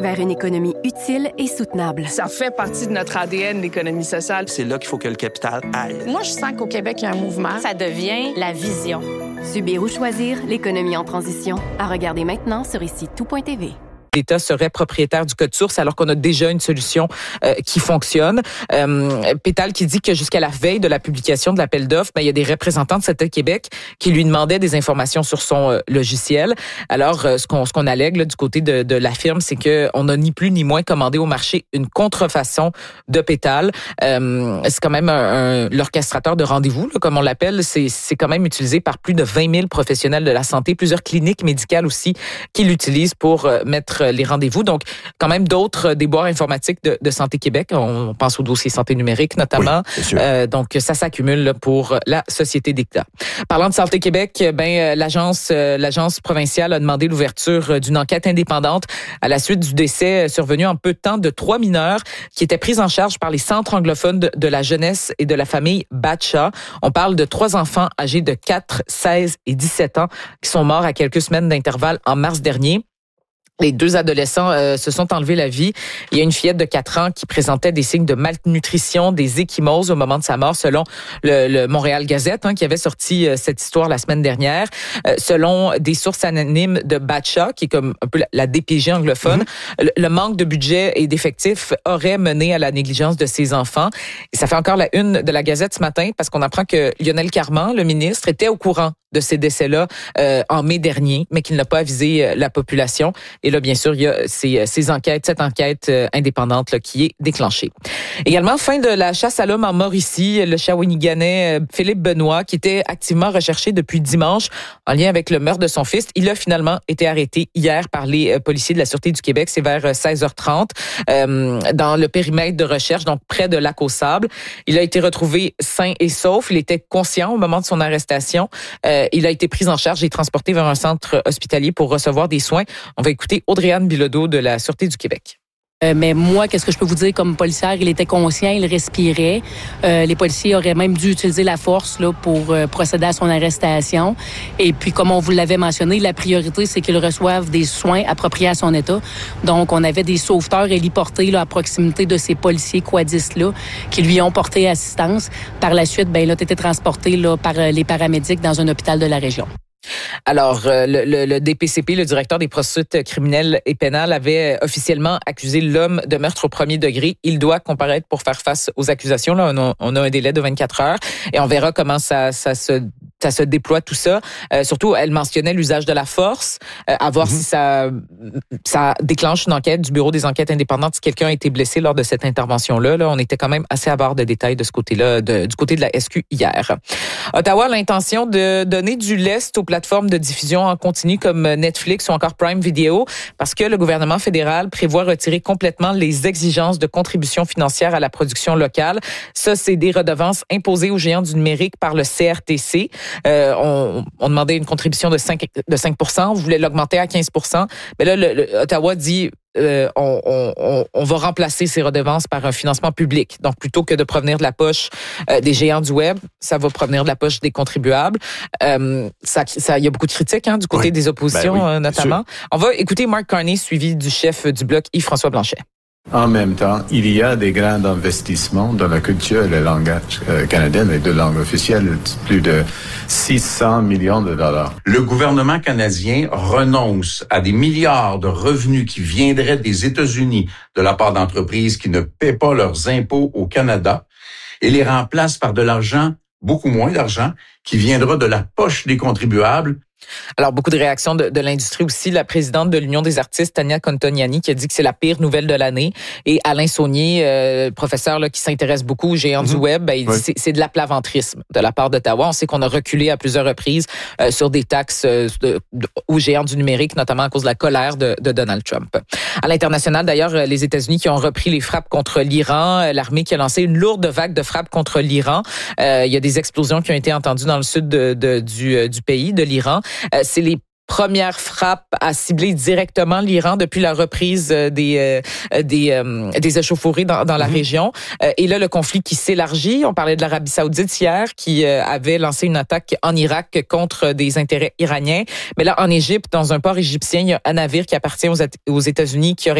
vers une économie utile et soutenable. Ça fait partie de notre ADN, l'économie sociale. C'est là qu'il faut que le capital aille. Moi, je sens qu'au Québec, il y a un mouvement. Ça devient la vision. Subir ou choisir l'économie en transition. À regarder maintenant sur ici-tout.tv. L'État serait propriétaire du code source alors qu'on a déjà une solution qui fonctionne. Pétal qui dit que jusqu'à la veille de la publication de l'appel d'offres, il y a des représentants de Santé Québec qui lui demandaient des informations sur son logiciel. Alors, ce qu'on allègue là, du côté de la firme, c'est qu'on n'a ni plus ni moins commandé au marché une contrefaçon de Pétal. C'est quand même l'orchestrateur de rendez-vous, là, comme on l'appelle. C'est quand même utilisé par plus de 20 000 professionnels de la santé, plusieurs cliniques médicales aussi qui l'utilisent pour mettre les rendez-vous. Donc, quand même d'autres déboires informatiques de Santé Québec. On pense au dossier santé numérique notamment. Oui, donc, ça s'accumule pour la Société d'État. Parlant de Santé Québec, l'agence provinciale a demandé l'ouverture d'une enquête indépendante à la suite du décès survenu en peu de temps de 3 mineurs qui étaient pris en charge par les centres anglophones de la jeunesse et de la famille Batcha. On parle de 3 enfants âgés de 4, 16 et 17 ans qui sont morts à quelques semaines d'intervalle en mars dernier. Les 2 adolescents se sont enlevés la vie. Il y a une fillette de 4 ans qui présentait des signes de malnutrition, des ecchymoses au moment de sa mort, selon le Montréal Gazette, qui avait sorti cette histoire la semaine dernière. Selon des sources anonymes de Batcha, qui est comme un peu la DPJ anglophone, le manque de budget et d'effectifs aurait mené à la négligence de ces enfants. Et ça fait encore la une de la Gazette ce matin parce qu'on apprend que Lionel Carman, le ministre, était au courant de ces décès-là en mai dernier, mais qu'il n'a pas avisé la population. Et là, bien sûr, il y a cette enquête indépendante là, qui est déclenchée. Également, fin de la chasse à l'homme en Mauricie, le Shawiniganais Philippe Benoît, qui était activement recherché depuis dimanche en lien avec le meurtre de son fils, il a finalement été arrêté hier par les policiers de la Sûreté du Québec. C'est vers 16h30 dans le périmètre de recherche, donc près de Lac-aux-Sables. Il a été retrouvé sain et sauf. Il était conscient au moment de son arrestation. Il a été pris en charge et transporté vers un centre hospitalier pour recevoir des soins. On va écouter Audrey-Anne Bilodeau de la Sûreté du Québec. Mais moi, qu'est-ce que je peux vous dire comme policière? Il était conscient, il respirait. Les policiers auraient même dû utiliser la force là, pour procéder à son arrestation. Et puis, comme on vous l'avait mentionné, la priorité, c'est qu'il reçoive des soins appropriés à son état. Donc, on avait des sauveteurs héliportés là, à proximité de ces policiers quadistes-là qui lui ont porté assistance. Par la suite, il a été transporté là, par les paramédics dans un hôpital de la région. Alors, le DPCP, le directeur des poursuites criminelles et pénales, avait officiellement accusé l'homme de meurtre au premier degré. Il doit comparaître pour faire face aux accusations. Là, on a un délai de 24 heures et on verra comment ça se déploie tout ça. Surtout, elle mentionnait l'usage de la force, à voir si ça déclenche une enquête du Bureau des enquêtes indépendantes si quelqu'un a été blessé lors de cette intervention-là. Là, on était quand même assez à bord de détails de ce côté-là, du côté de la SQ hier. Ottawa a l'intention de donner du lest aux plateformes de diffusion en continu comme Netflix ou encore Prime Video parce que le gouvernement fédéral prévoit retirer complètement les exigences de contribution financière à la production locale. Ça, c'est des redevances imposées aux géants du numérique par le CRTC. On demandait une contribution de 5%. On voulait l'augmenter à 15%. Mais là, Ottawa dit on va remplacer ces redevances par un financement public. Donc, plutôt que de provenir de la poche des géants du web, ça va provenir de la poche des contribuables. Il y a beaucoup de critiques du côté des oppositions, notamment. On va écouter Mark Carney, suivi du chef du Bloc, Yves-François Blanchet. En même temps, il y a des grands investissements dans la culture et le langage canadien, les 2 langues officielles, plus de 600 millions de dollars. Le gouvernement canadien renonce à des milliards de revenus qui viendraient des États-Unis de la part d'entreprises qui ne paient pas leurs impôts au Canada et les remplace par de l'argent, beaucoup moins d'argent, qui viendra de la poche des contribuables. Alors, beaucoup de réactions de l'industrie aussi. La présidente de l'Union des artistes, Tania Contoniani, qui a dit que c'est la pire nouvelle de l'année. Et Alain Saunier, professeur là, qui s'intéresse beaucoup aux géants du web, il dit c'est de l'aplaventrisme de la part d'Ottawa. On sait qu'on a reculé à plusieurs reprises sur des taxes aux géants du numérique, notamment à cause de la colère de Donald Trump. À l'international, d'ailleurs, les États-Unis qui ont repris les frappes contre l'Iran, l'armée qui a lancé une lourde vague de frappes contre l'Iran. Il y a des explosions qui ont été entendues dans le sud du pays, de l'Iran. C'est les première frappe à cibler directement l'Iran depuis la reprise des échauffourées dans la région. Et là, le conflit qui s'élargit. On parlait de l'Arabie Saoudite hier qui avait lancé une attaque en Irak contre des intérêts iraniens. Mais là, en Égypte, dans un port égyptien, il y a un navire qui appartient aux États-Unis qui aurait